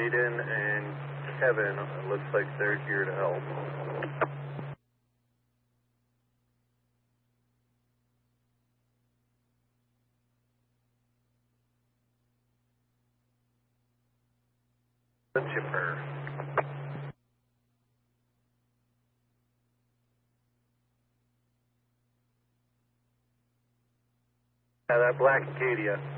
Aiden and Kevin, it looks like they're here to help. The chipper. Yeah, that black Acadia.